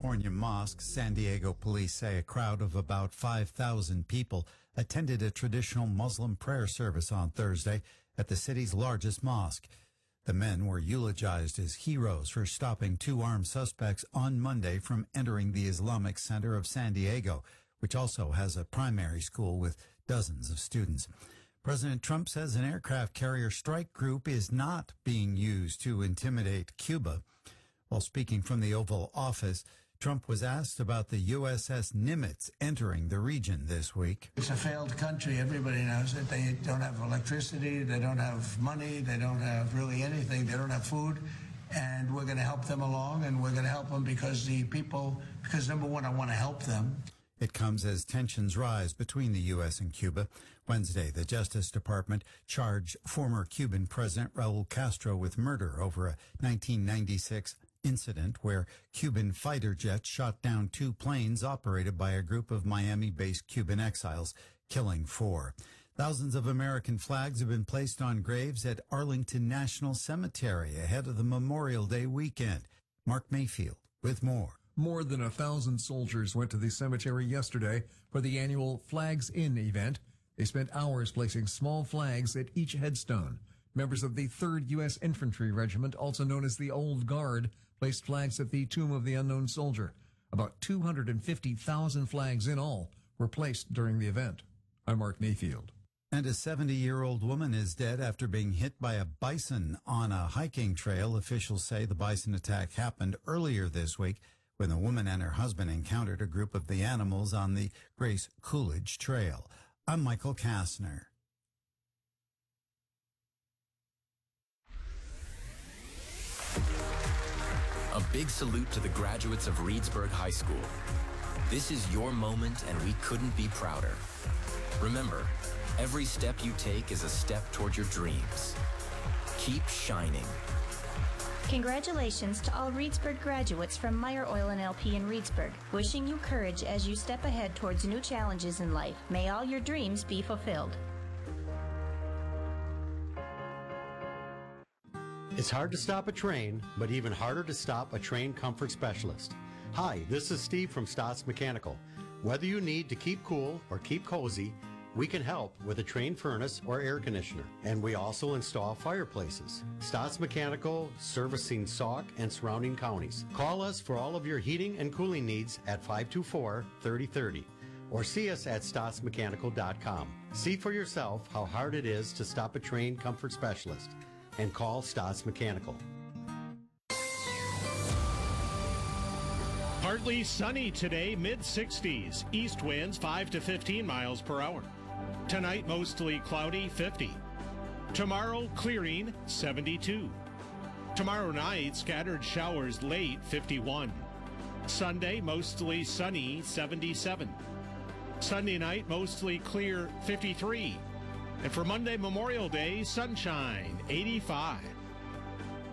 California mosque, San Diego police say a crowd of about 5,000 people attended a traditional Muslim prayer service on Thursday at the city's largest mosque. The men were eulogized as heroes for stopping two armed suspects on Monday from entering the Islamic Center of San Diego, which also has a primary school with dozens of students. President Trump says an aircraft carrier strike group is not being used to intimidate Cuba. While speaking from the Oval Office, Trump was asked about the USS Nimitz entering the region this week. It's a failed country. Everybody knows it. They don't have electricity. They don't have money. They don't have really anything. They don't have food. And we're going to help them along, and we're going to help them because number one, I want to help them. It comes as tensions rise between the U.S. and Cuba. Wednesday, the Justice Department charged former Cuban President Raul Castro with murder over a 1996 incident where Cuban fighter jets shot down two planes operated by a group of Miami-based Cuban exiles, killing 4. Thousands of American flags have been placed on graves at Arlington National Cemetery ahead of the Memorial Day weekend. Mark Mayfield with more. More than 1,000 soldiers went to the cemetery yesterday for the annual Flags In event. They spent hours placing small flags at each headstone. Members of the 3rd U.S. Infantry Regiment, also known as the Old Guard, placed flags at the Tomb of the Unknown Soldier. About 250,000 flags in all were placed during the event. I'm Mark Mayfield. And a 70-year-old woman is dead after being hit by a bison on a hiking trail. Officials say the bison attack happened earlier this week when the woman and her husband encountered a group of the animals on the Grace Coolidge Trail. I'm Michael Kastner. A big salute to the graduates of Reedsburg High School. This is your moment, and we couldn't be prouder. Remember, every step you take is a step toward your dreams. Keep shining. Congratulations to all Reedsburg graduates from Meyer Oil and LP in Reedsburg. Wishing you courage as you step ahead towards new challenges in life. May all your dreams be fulfilled. It's hard to stop a train, but even harder to stop a train comfort specialist. Hi, this is Steve from Stotts Mechanical. Whether you need to keep cool or keep cozy, we can help with a train furnace or air conditioner. And we also install fireplaces. Stotts Mechanical, servicing Sauk and surrounding counties. Call us for all of your heating and cooling needs at 524-3030. Or see us at stottsmechanical.com. See for yourself how hard it is to stop a train comfort specialist. And call Stotts Mechanical. Partly sunny today, mid-60s. East winds 5 to 15 miles per hour. Tonight, mostly cloudy, 50. Tomorrow, clearing, 72. Tomorrow night, scattered showers late, 51. Sunday, mostly sunny, 77. Sunday night, mostly clear, 53. And for Monday, Memorial Day, sunshine, 85.